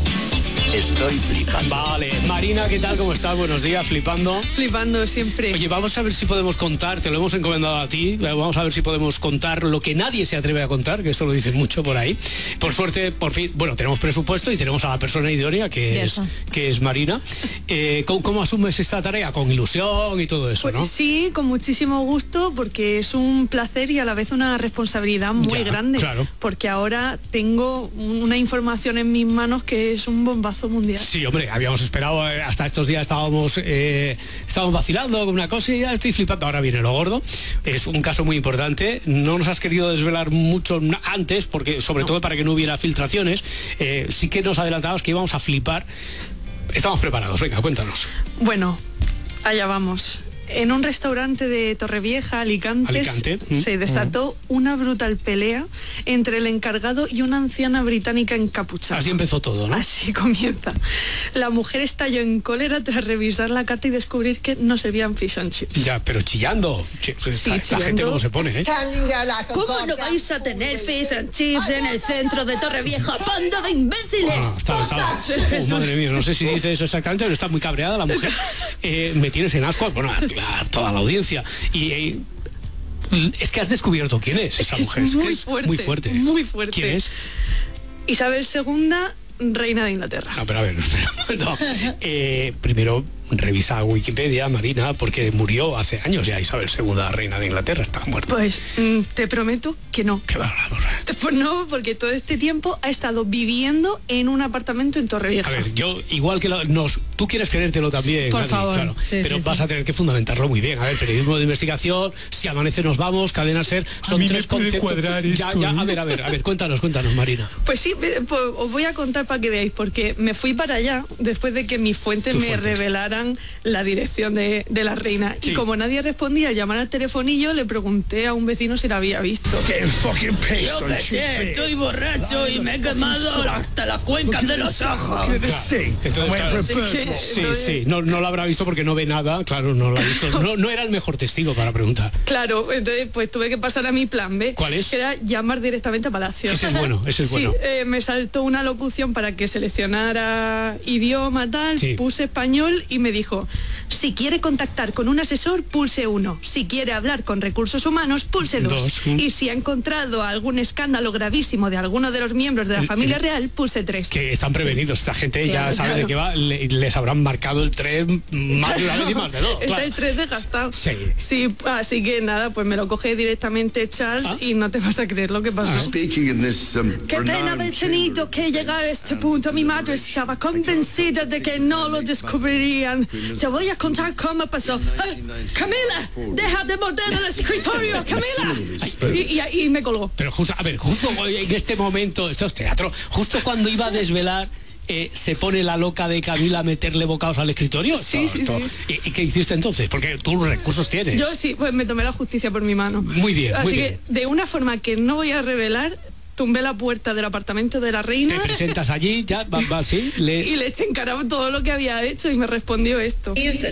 Estoy flipando. Vale, Marina, ¿qué tal? ¿Cómo estás? Buenos días, flipando. Flipando siempre. Oye, vamos a ver si podemos contar, te lo hemos encomendado a ti, vamos a ver si podemos contar lo que nadie se atreve a contar, que esto lo dicen mucho por ahí. Por suerte, por fin, bueno, tenemos presupuesto y tenemos a la persona idónea, que, es, que es Marina. Eh, ¿cómo, ¿Cómo asumes esta tarea? Con ilusión y todo eso, pues, ¿no? Sí, con muchísimo gusto, porque es un placer y a la vez una responsabilidad muy ya, grande. Claro. Porque ahora tengo una información en mis manos que es un bombazo mundial. Sí, hombre, habíamos esperado, hasta estos días estábamos eh, estábamos vacilando con una cosa y ya estoy flipando. Ahora viene lo gordo. Es un caso muy importante. No nos has querido desvelar mucho antes, porque sobre no. todo para que no hubiera filtraciones. Eh, sí que nos adelantabas que íbamos a flipar. Estamos preparados, venga, cuéntanos. Bueno, allá vamos. En un restaurante de Torrevieja, Alicante, Alicante. se desató mm. una brutal pelea entre el encargado y una anciana británica encapuchada. Así empezó todo, ¿no? Así comienza. La mujer estalló en cólera tras revisar la carta y descubrir que no servían fish and chips. Ya, pero chillando. Sí, esta, esta gente cómo se pone, ¿eh? ¿Cómo no vais a tener fish and chips en el centro de Torrevieja? ¡Banda de imbéciles! Ah, está, está. Oh, madre mía, no sé si dice eso exactamente, pero está muy cabreada la mujer. Eh, me tienes en asco. Bueno, a toda la audiencia y, y es que has descubierto quién es esa es mujer. Es muy, es que fuerte, es muy fuerte muy fuerte. ¿Quién es? Isabel segunda, reina de Inglaterra. No, pero a ver, espera, no. eh, primero revisa Wikipedia, Marina, porque murió hace años ya Isabel segunda, reina de Inglaterra, está muerta. Pues mm, te prometo que no. Claro, pues no, porque todo este tiempo ha estado viviendo en un apartamento en Torrevieja. A ver, yo igual que lo, nos, tú quieres creértelo también, por Nadie, favor. Claro, sí, pero sí, vas sí. a tener que fundamentarlo muy bien. A ver, periodismo de investigación, si amanece nos vamos, cadena ser, son tres conceptos. Ya, esto, ya, ¿eh? a ver, a ver, a ver, cuéntanos, cuéntanos, Marina. Pues sí, pues, os voy a contar para que veáis, porque me fui para allá después de que mis fuentes Tus me fuentes. revelaran la dirección de, de la reina. Sí. Y como nadie respondía al llamar al telefonillo, le pregunté a un vecino si la había visto. Yo qué sé, estoy borracho y me he quemado hasta las cuencas de los ojos. Entonces, claro, Así que, sí, entonces- sí, no, no lo habrá visto porque no ve nada, claro, no lo ha visto. No, no era el mejor testigo para preguntar. Claro, entonces pues tuve que pasar a mi plan B. ¿Cuál es? Que era llamar directamente a Palacio. Ese es bueno, ese es bueno. Sí, eh, me saltó una locución para que seleccionara idioma, tal, Sí. puse español y me dijo, si quiere contactar con un asesor, pulse uno. Si quiere hablar con recursos humanos, pulse dos. Dos, mm. Y si ha encontrado algún escándalo gravísimo de alguno de los miembros de la El- familia el- real, pulse tres. Que están prevenidos, esta gente ya Claro, sabe claro. de qué va, le- les habrán marcado el tres más de una vez y más de dos. Está Claro. el tres desgastado. Sí. Sí, así que nada, pues me lo coge directamente Charles y no te vas a creer lo que pasó. Speaking in this um, Qué pena renowned haber tenido que llegar a este punto. Mi madre estaba convencida de que no lo descubrirían. Te voy a contar cómo pasó. ¡Ay, Camila, deja de morder el escritorio, Camila. Y, y, y me colgó. Pero justo, a ver, justo en este momento, esto es teatro, justo cuando iba a desvelar eh, se pone la loca de Camila a meterle bocados al escritorio. Sí, esto, sí, esto. sí. ¿Y, ¿Y qué hiciste entonces? Porque tú recursos tienes. Yo sí, pues me tomé la justicia por mi mano. Muy bien, Así muy que, bien. de una forma que no voy a revelar, tumbé la puerta del apartamento de la reina. Te presentas allí, ya, va, va así. Le... Y le eché en cara todo lo que había hecho y me respondió esto.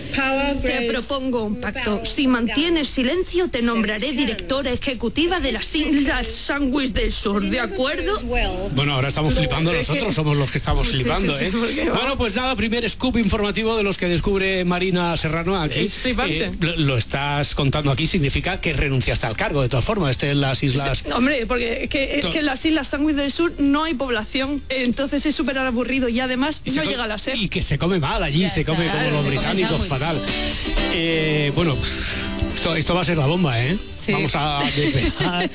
Te propongo un pacto. Si mantienes silencio, te nombraré directora ejecutiva de las Islas Sandwich del Sur, ¿de acuerdo? Bueno, ahora estamos flipando nosotros, somos los que estamos Sí, flipando, sí, sí, ¿eh? porque va. Bueno, pues nada, primer scoop informativo de los que descubre Marina Serrano aquí. Es flipante. Eh, lo, lo estás contando aquí, significa que renunciaste al cargo, de todas formas, este en las islas... Sí, hombre, porque es que, es que en las Islas Sandwich del Sur no hay población, entonces es súper aburrido y además Y se no co- llega a la SER. Y que se come mal allí, Ya se está, come como claro, los se come británicos, sándwich. fatal. Eh, bueno, esto, esto va a ser la bomba, ¿eh? Sí. Vamos a desvelar.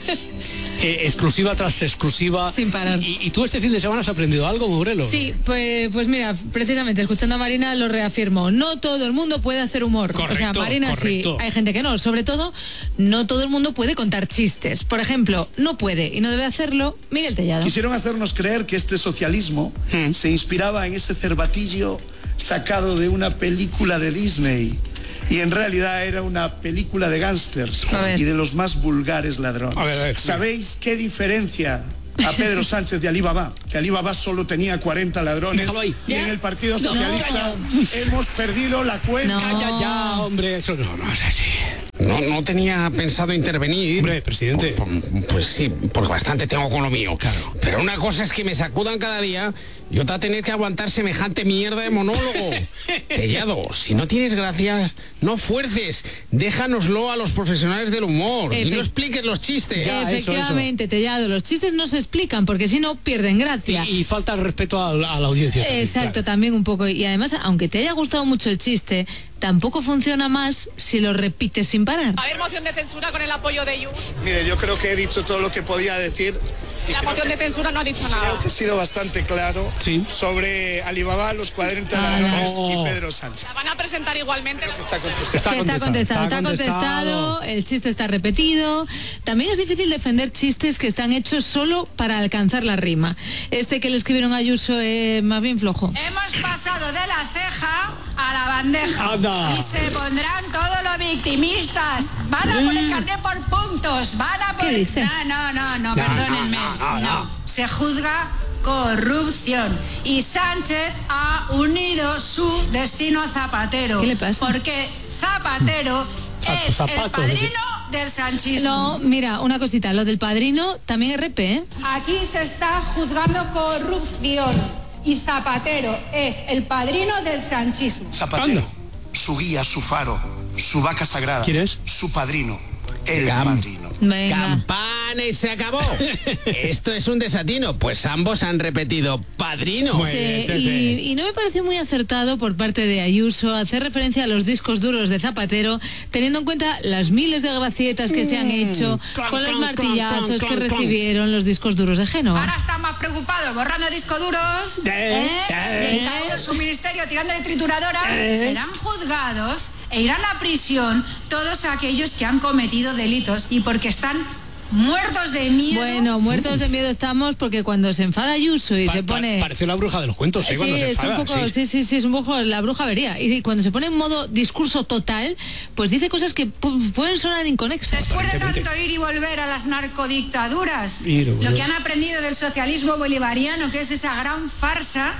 Eh, exclusiva tras exclusiva. Sin parar. Y, y tú este fin de semana has aprendido algo, Mourelo? Sí, pues, pues mira, precisamente escuchando a Marina lo reafirmo. No todo el mundo puede hacer humor. Correcto, o sea, Marina correcto. sí, hay gente que no. Sobre todo, no todo el mundo puede contar chistes. Por ejemplo, no puede y no debe hacerlo Miguel Tellado. Quisieron hacernos creer que este socialismo se inspiraba en ese cervatillo sacado de una película de Disney. Y en realidad era una película de gángsters y de los más vulgares ladrones. A ver, a ver, ¿Sabéis qué diferencia a Pedro Sánchez de Alibaba? Que Alibaba solo tenía cuarenta ladrones. Déjalo ahí. Y en el Partido No, Socialista no. hemos perdido la cuenta. Ya, ya, hombre, eso no, no es así. No, no tenía pensado intervenir. Hombre, presidente. Por- por- pues sí, porque bastante tengo con lo mío. Claro. Pero una cosa es que me sacudan cada día y otra tener que aguantar semejante mierda de monólogo. Tellado, si no tienes gracias, no fuerces. Déjanoslo a los profesionales del humor. Y Efe- no expliques los chistes. Efectivamente, Tellado, los chistes no se explican porque si no pierden gracia. Y, y falta el respeto a, la- a la audiencia. también, Exacto, claro. también un poco. Y además, aunque te haya gustado mucho el chiste, tampoco funciona más si lo repites sin parar. A ver, moción de censura con el apoyo de Junts. Mire, yo creo que he dicho todo lo que podía decir. Y La creo moción que de censura no ha dicho nada. Creo que he sido bastante claro sobre Alibaba, los cuarenta ladrones y Pedro Sánchez. La van a presentar igualmente. Está contestado. Que está contestado, está contestado, el chiste está repetido. También es difícil defender chistes que están hechos solo para alcanzar la rima. Este que le escribieron a Ayuso es más bien flojo. Hemos pasado de la ceja a la bandeja. Anda. Y se pondrán todos los victimistas. Van a poner carné por puntos. Van a poner... dice? No, no, no, no, No, perdónenme. no, no, no, no. Se juzga corrupción. Y Sánchez ha unido su destino a Zapatero. ¿Qué le pasa? Porque Zapatero A tu es zapato, el padrino del sanchismo. No, mira, una cosita, lo del padrino también R P, ¿eh? Aquí se está juzgando corrupción y Zapatero es el padrino del sanchismo. Zapatero, su guía, su faro, su vaca sagrada. ¿Quién es? Su padrino, el Cam- padrino. Venga. Campana y se acabó. Esto es un desatino, pues ambos han repetido padrino. Sí, y, y no me pareció muy acertado por parte de Ayuso hacer referencia a los discos duros de Zapatero, teniendo en cuenta las miles de gracietas que se han hecho Clan, con los clan, martillazos clan, que clan, clan. recibieron los discos duros de Génova. Ahora están más preocupados borrando discos duros ¿eh? eh. y cada uno en su ministerio tirando de trituradora. Eh. Serán juzgados e irán a prisión todos aquellos que han cometido delitos y porque están muertos de miedo. Bueno, muertos de miedo estamos porque cuando se enfada Ayuso y Pa- se pa- pone... Pareció la bruja de los cuentos, ¿eh? Sí, Cuando se es un enfada, poco, sí. sí, sí, sí, es un poco la bruja vería. Y cuando se pone en modo discurso total, pues dice cosas que pu- pueden sonar inconexas. Después de tanto ir y volver a las narcodictaduras, Ir y volver. lo que han aprendido del socialismo bolivariano, que es esa gran farsa,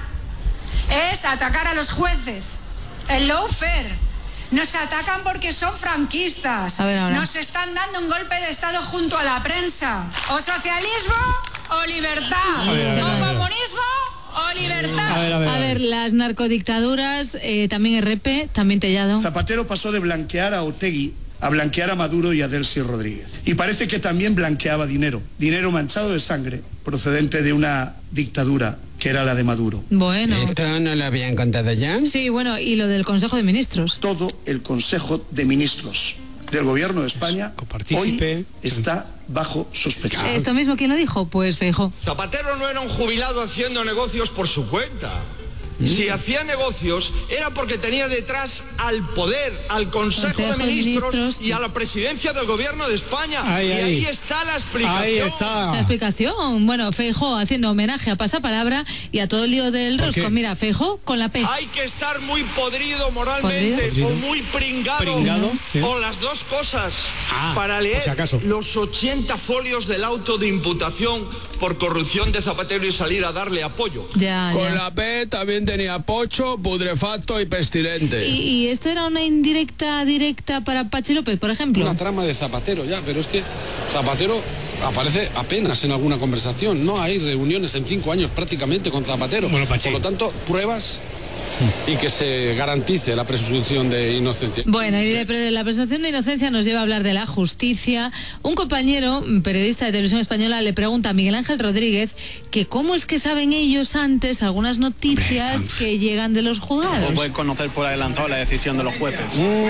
es atacar a los jueces, el lawfare. Nos atacan porque son franquistas. A ver, ahora. Nos están dando un golpe de estado junto a la prensa. O socialismo o libertad. A ver, a ver, o a ver. comunismo o libertad. A ver, las narcodictaduras, eh, también R P, también Tellado. Zapatero pasó de blanquear a Otegui a blanquear a Maduro y a Delcy Rodríguez. Y parece que también blanqueaba dinero, dinero manchado de sangre, procedente de una dictadura que era la de Maduro. Bueno. ¿Esto no lo habían contado ya? Sí, bueno, y lo del Consejo de Ministros. Todo el Consejo de Ministros del Gobierno de España hoy está bajo sospecha. ¿Esto mismo quién lo dijo? Pues Feijóo. Zapatero no era un jubilado haciendo negocios por su cuenta. Si hacía negocios era porque tenía detrás al poder, al Consejo, Consejo de, ministros de Ministros y a la presidencia del Gobierno de España. Ay, y ay. ahí está la explicación. Ahí está. La explicación. Bueno, Feijóo haciendo homenaje a Pasapalabra y a todo el lío del rosco. Mira, Feijóo con la P. Hay que estar muy podrido moralmente ¿Podrido? o muy pringado, ¿Pringado? ¿Eh? o las dos cosas Ah, para leer por si acaso. los ochenta folios del auto de imputación por corrupción de Zapatero y salir a darle apoyo. Ya, Con ya. la P también tenía pocho, putrefacto y pestilente. ¿Y, y esto era una indirecta directa para Pachi López, por ejemplo? Una trama de Zapatero, ya, pero es que Zapatero aparece apenas en alguna conversación. No hay reuniones en cinco años prácticamente con Zapatero. Bueno, Pachi. Por lo tanto, pruebas y que se garantice la presunción de inocencia. Bueno, y de pre- la presunción de inocencia nos lleva a hablar de la justicia. Un compañero, periodista de Televisión Española, le pregunta a Miguel Ángel Rodríguez que cómo es que saben ellos antes algunas noticias Hombre, que llegan de los juzgados. O pueden conocer por adelantado la decisión de los jueces.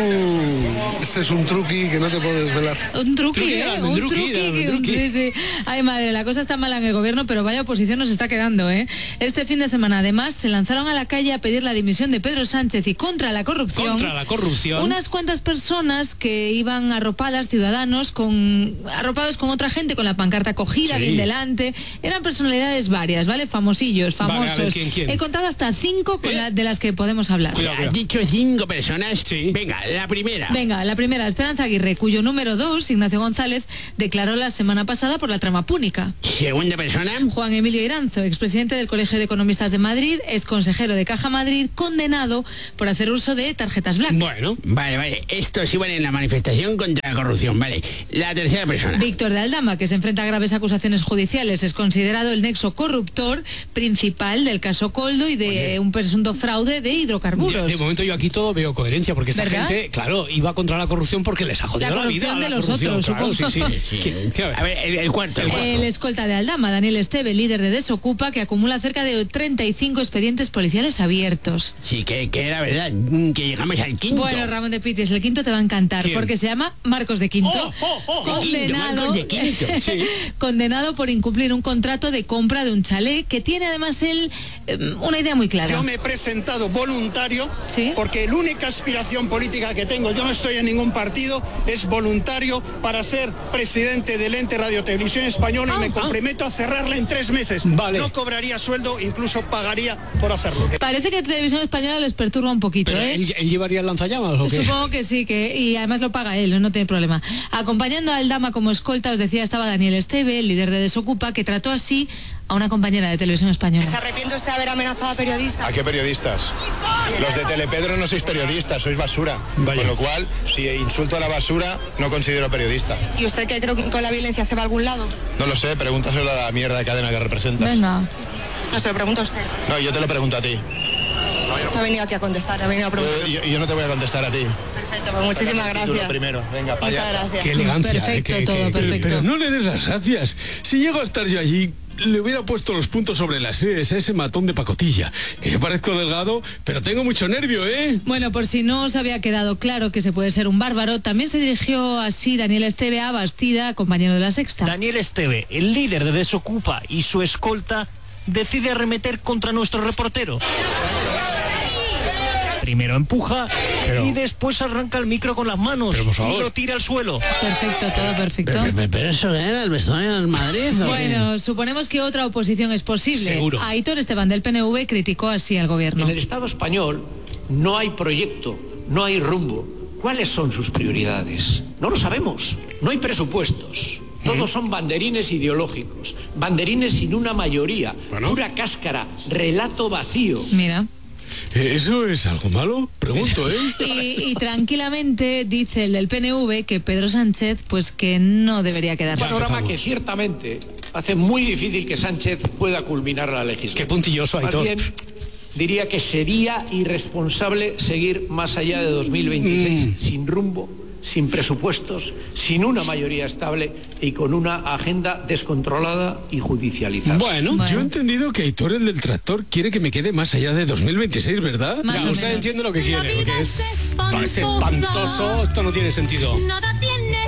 Mm, ese es un truqui que no te puedo desvelar. Un truqui, Truqui ¿eh? del Un almendruqui, truqui. del que- almendruqui. sí, sí. Ay, madre, la cosa está mala en el gobierno, pero vaya oposición nos está quedando, ¿eh? Este fin de semana, además, se lanzaron a la calle a pedir la dimisión de Pedro Sánchez y contra la corrupción. Contra la corrupción. Unas cuantas personas que iban arropadas, ciudadanos, con arropados con otra gente, con la pancarta cogida, Sí. bien delante. Eran personalidades varias, ¿vale? Famosillos, Vale, a ver, famosos. ¿quién, quién? He contado hasta cinco con la- de las que podemos hablar. ¿Has dicho cinco personas? Venga, la primera. Venga, la primera, Esperanza Aguirre, cuyo número dos, Ignacio González, declaró la semana pasada por la trama púnica. Segunda persona. Juan Emilio Iranzo, expresidente del Colegio de Economistas de Madrid, ex consejero de Caja Madrid, condenado por hacer uso de tarjetas black. Bueno, vale, vale. Estos iban en la manifestación contra la corrupción, vale. La tercera persona. Víctor de Aldama, que se enfrenta a graves acusaciones judiciales, es considerado el nexo corruptor principal del caso Coldo y de un presunto fraude de hidrocarburos. De momento yo aquí todo veo coherencia, porque esta ¿Verdad? gente, claro, iba contra la corrupción porque les ha jodido La la, vida. corrupción de la los corrupción, otros, claro, supongo. sí, sí. Que- A ver, el, el cuarto, el cuarto. El escolta de Aldama, Daniel Esteve, líder de Desocupa, que acumula cerca de treinta y cinco expedientes policiales abiertos. Sí, que, que era verdad, que llegamos al quinto. Bueno, Ramón de Pitis, el quinto te va a encantar, ¿Quién? porque se llama Marcos de Quinto. Oh, oh, oh, condenado, Marcos de Quinto, sí. condenado por incumplir un contrato de compra de un chalet que tiene además él eh, una idea muy clara. Yo me he presentado voluntario porque la única aspiración política que tengo, yo no estoy en ningún partido, es voluntario para ser presidente del ente Radio Televisión Española y me comprometo a cerrarla en tres meses. No cobraría sueldo, incluso pagaría por hacerlo. Parece que Televisión Española les perturba un poquito, Pero ¿eh? él, él llevaría el lanzallamas o qué? Supongo que sí, que y además lo paga él, no tiene problema. Acompañando a Aldama como escolta, os decía, estaba Daniel Esteve, el líder de Desocupa, que trató así a una compañera de Televisión Española. ¿Se arrepiente usted de haber amenazado a periodistas? ¿A qué periodistas? Los de Telepedro no sois periodistas, sois basura. Con lo cual, si insulto a la basura, no considero periodista. ¿Y usted cree que con la violencia se va a algún lado? No lo sé, pregúntaselo a la mierda de cadena que representas. Venga. No se lo pregunto a usted. No, yo te lo pregunto a ti. No ha venido aquí a contestar, ha venido a preguntar. Yo, yo no te voy a contestar a ti. Perfecto, pues muchísimas Sácate el título gracias. primero, venga, Muchas payasa. gracias. Qué elegancia, Perfecto, eh, que- todo que- perfecto. Pero no le des las gracias. Si llego a estar yo allí, le hubiera puesto los puntos sobre las es a ese matón de pacotilla. Que yo parezco delgado, pero tengo mucho nervio, ¿eh? Bueno, por si no os había quedado claro que se puede ser un bárbaro, también se dirigió así Daniel Esteve a Bastida, compañero de La Sexta. Daniel Esteve, el líder de Desocupa y su escolta, decide arremeter contra nuestro reportero. Primero empuja Pero- y después arranca el micro con las manos Pero, por favor. y lo tira al suelo. Perfecto, todo perfecto. Pero, pero- pero eso era el vestuario del Madrid. ¿o qué? Bueno, suponemos que otra oposición es posible. Seguro. Aitor Esteban del P N V criticó así al gobierno. En el Estado español no hay proyecto, no hay rumbo. ¿Cuáles son sus prioridades? No lo sabemos. No hay presupuestos. Todos son banderines ideológicos, banderines sin una mayoría, pura cáscara, relato vacío. Mira. Eh, ¿Eso es algo malo? Pregunto, ¿eh? Y, y tranquilamente dice el del P N V que Pedro Sánchez pues que no debería Un quedarse. panorama que ciertamente hace muy difícil que Sánchez pueda culminar la legislatura. Qué puntilloso, Más Aitor. bien, diría que sería irresponsable seguir más allá de dos mil veintiséis sin rumbo, sin presupuestos, sin una mayoría estable y con una agenda descontrolada y judicializada. Bueno, yo he entendido que Aitor, el del tractor, quiere que me quede más allá de dos mil veintiséis, ¿verdad? Ya, usted entiende lo que quiere, porque es, es espantoso, esto no tiene sentido. Nada tiene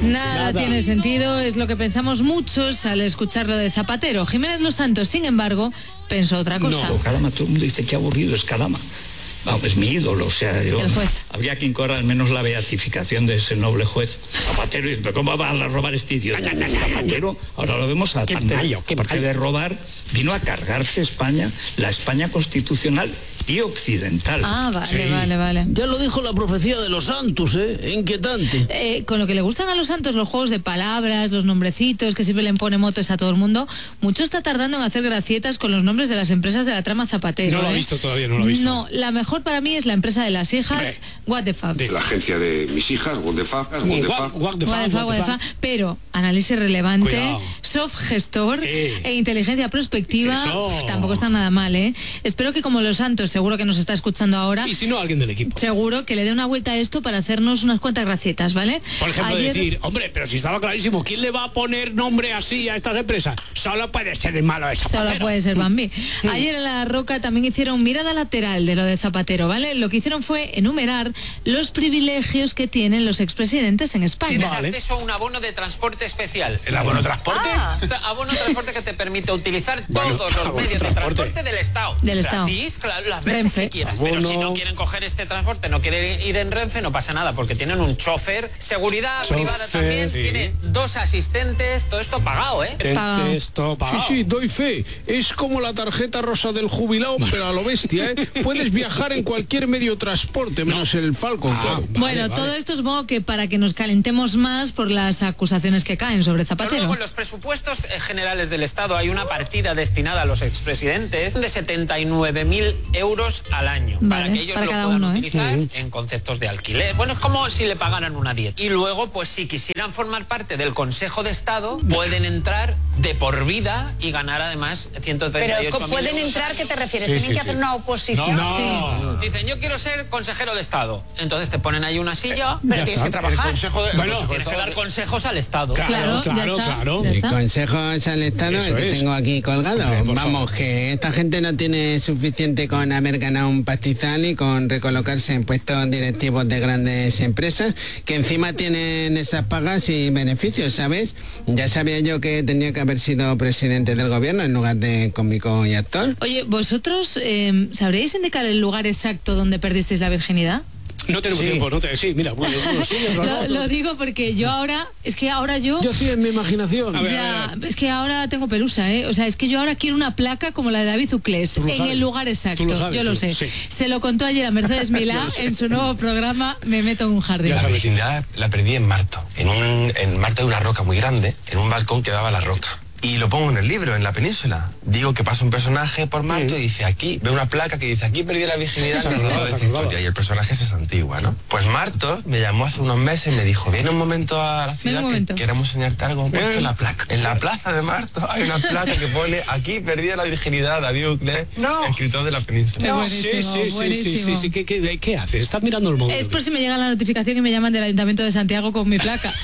Nada, Nada. tiene sentido, es lo que pensamos muchos al escuchar lo de Zapatero. Jiménez Los Santos, sin embargo, pensó otra cosa. No, Calama, todo el mundo dice que aburrido es Calama. Vamos, es mi ídolo, o sea, yo, El juez. habría que incorrer al menos la beatificación de ese noble juez. Zapatero, y, ¿pero cómo va a robar este idiota? Zapatero, ahora lo vemos, a aparte, aparte de robar, vino a cargarse España, la España constitucional y occidental. Ah, vale, Sí. vale, vale. Ya lo dijo la profecía de los santos, ¿eh? Inquietante. Eh, con lo que le gustan a los santos los juegos de palabras, los nombrecitos, que siempre le pone motes a todo el mundo, mucho está tardando en hacer gracietas con los nombres de las empresas de la trama Zapatero. No lo ha ¿eh? visto todavía, no lo ha visto. No, la mejor para mí es la empresa de las hijas, What the fuck. La agencia de mis hijas, What the fuck, What the fuck. What the fuck, what the fuck. Pero análisis relevante, Cuidado. soft gestor e inteligencia prospectiva, Eso. tampoco está nada mal, ¿eh? Espero que como los santos, seguro que nos está escuchando ahora, Y si no, alguien del equipo. seguro que le dé una vuelta a esto para hacernos unas cuantas gracietas, ¿vale? Por ejemplo, Ayer- decir, hombre, pero si estaba clarísimo, ¿quién le va a poner nombre así a estas empresas? Solo puede ser el malo de Zapatero. Solo puede ser Bambi. Ayer en La Roca también hicieron mirada lateral de lo de Zapatero, ¿vale? Lo que hicieron fue enumerar los privilegios que tienen los expresidentes en España. Tienes acceso a un abono de transporte especial. ¿El abono transporte? Ah, abono transporte que te permite utilizar Bueno, todos los abono medios de transporte. transporte del Estado. Del Estado. Gratis, claro, las veces Renfe. que quieras. Pero Abono. si no quieren coger este transporte, no quieren ir en Renfe, no pasa nada, porque tienen un chofer, seguridad Chofer, privada también, sí. tiene dos asistentes, todo esto pagado, ¿eh? Esto Sí, sí, doy fe. Es como la tarjeta rosa del jubilado, pero a lo bestia, ¿eh? Puedes viajar en cualquier medio de transporte, menos el Falcon, claro. Bueno, todo esto supongo que para que nos calentemos más por las acusaciones que caen sobre Pero Zapatero. luego en los presupuestos eh, generales del Estado hay una partida destinada a los expresidentes de setenta y nueve mil euros al año, Vale, para que ellos para lo cada puedan uno, ¿eh? utilizar Ujú. en conceptos de alquiler. Bueno, es como si le pagaran una dieta. Y luego, pues si quisieran formar parte del Consejo de Estado, pueden entrar de por vida y ganar además ciento treinta y Pero ocho mil ¿pueden euros. entrar? ¿Qué te refieres? Sí, ¿Tienen sí, que sí. hacer una oposición? Sí. Dicen, yo quiero ser consejero de Estado. Entonces te ponen ahí una silla, pero Ya tienes está. que trabajar. El consejo de- el bueno, consejo de tienes que Estado. dar consejos al Estado. Claro, claro, claro. El consejo al Estado, Eso el que es. tengo aquí colgado. Hombre, por Vamos, que esta gente no tiene suficiente con haber ganado un pastizal y con recolocarse en puestos directivos de grandes empresas, que encima tienen esas pagas y beneficios, ¿sabes? Ya sabía yo que tenía que haber sido presidente del gobierno en lugar de cómico y actor. Oye, ¿vosotros eh, sabréis indicar el lugar exacto donde perdisteis la virginidad? No tenemos Sí. tiempo, no te, sí, mira, bueno, bueno, sí, es Lo, verdad. lo digo porque yo ahora, es que ahora yo... Yo sí en mi imaginación. Ya, es que ahora tengo pelusa, ¿eh? O sea, es que yo ahora quiero una placa como la de David Uclés, lo en sabes. el lugar exacto. Tú lo sabes, yo lo sí, sé. sí. Se lo contó ayer a Mercedes Milá Yo lo sé. en su nuevo programa Me meto en un jardín. La virginidad la perdí en Marto, en un en Marto hay una roca muy grande, en un balcón que daba a la roca. Y lo pongo en el libro, en la península. Digo que pasa un personaje por Marto y dice aquí, ve una placa que dice aquí perdí la virginidad Se a lo acordaba, largo de se esta acordaba. historia. Y el personaje es antigua, ¿no? Pues Marto me llamó hace unos meses y me dijo, viene un momento a la ciudad que momento. queremos enseñarte algo, ponte la placa. En la plaza de Marto hay una placa que pone aquí perdí la virginidad, David Uclés, escritor de la península. No. Sí, sí, Buenísimo, sí, sí, sí, buenísimo. sí, ¿Qué, qué, qué haces? Estás mirando el móvil. Es por si me llega la notificación y me llaman del Ayuntamiento de Santiago con mi placa.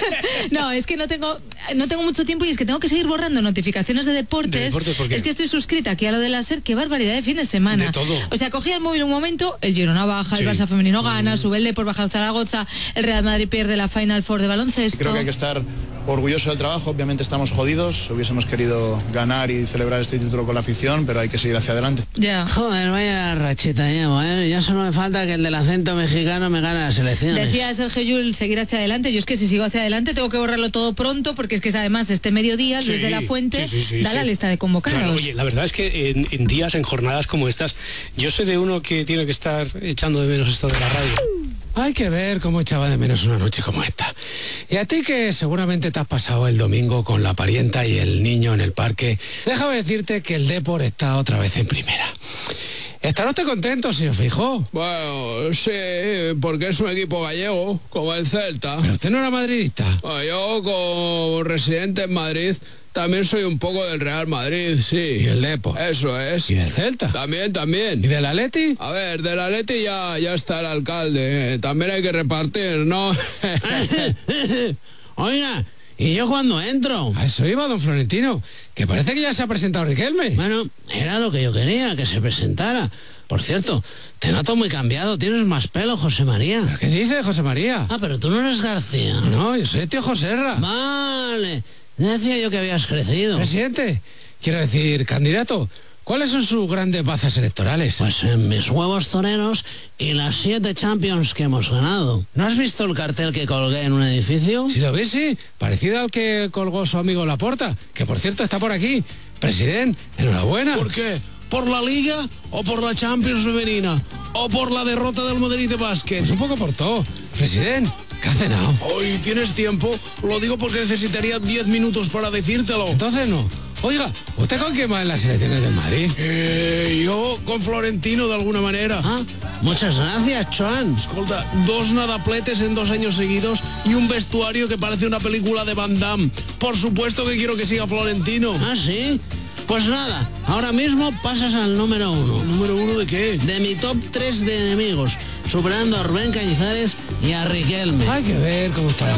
No, es que no tengo no tengo mucho tiempo y es que tengo que seguir borrando notificaciones de deportes. ¿De deportes por qué? Es que estoy suscrita aquí a lo de láser, qué barbaridad de fin de semana. De todo. O sea, cogía el móvil un momento, el Girona baja, Sí. el Barça femenino gana, sube el Depor, baja el Zaragoza, el Real Madrid pierde la Final Four de baloncesto. Creo que hay que estar orgulloso del trabajo, obviamente estamos jodidos, hubiésemos querido ganar y celebrar este título con la afición, pero hay que seguir hacia adelante. Ya. Joder, vaya racheta llevo, ¿eh? Ya solo me falta que el del acento mexicano me gane las elecciones. Decía Sergio Llull seguir hacia adelante. Yo es que si sigo hacia adelante tengo que borrarlo todo pronto porque es que además este mediodía Luis Sí, de la Fuente sí, sí, sí, da sí. la lista de convocados. Claro, oye, la verdad es que en, en días, en jornadas como estas, yo soy de uno que tiene que estar echando de menos esto de la radio. Hay que ver cómo echaba de menos una noche como esta. Y a ti que seguramente te has pasado el domingo con la parienta y el niño en el parque, déjame decirte que el Depor está otra vez en primera. ¿Estará usted contento, señor Feijóo? Bueno, sí, porque es un equipo gallego, como el Celta. ¿Pero usted no era madridista? Bueno, yo, como residente en Madrid, también soy un poco del Real Madrid, sí. ¿Y el Depor? Eso es. ¿Y del Celta? También, también. ¿Y del Atleti? A ver, del Atleti ya, ya está el alcalde. eh. También hay que repartir, ¿no? Oiga, ¿y yo cuando entro? A eso iba, don Florentino, que parece que ya se ha presentado Riquelme. Bueno, era lo que yo quería, que se presentara. Por cierto, te noto muy cambiado, tienes más pelo, José María. ¿Pero qué dices, José María? Ah, pero tú no eres García. No, yo soy tío Joserra. Vale, decía yo que habías crecido. Presidente, quiero decir, candidato, ¿cuáles son sus grandes bazas electorales? Pues en mis huevos toreros y las siete Champions que hemos ganado. ¿No has visto el cartel que colgué en un edificio? Si lo ves, sí, parecido al que colgó su amigo Laporta, que por cierto está por aquí. Presidente, enhorabuena. ¿Por qué? ¿Por la Liga o por la Champions femenina? ¿O por la derrota del Madrid de básquet? Pues un poco por todo. Presidente, ¿qué ha cenado? Hoy tienes tiempo, lo digo porque necesitaría diez minutos para decírtelo. Entonces no. Oiga, ¿usted con quién va en las elecciones del Madrid? Eh, yo con Florentino de alguna manera. Ah, muchas gracias, Joan. Escolta, dos nadapletes en dos años seguidos y un vestuario que parece una película de Van Damme. Por supuesto que quiero que siga Florentino. ¿Ah, sí? Pues nada, ahora mismo pasas al número uno. ¿Número uno de qué? De mi top tres de enemigos, superando a Rubén Cañizares y a Riquelme. Hay que ver cómo está la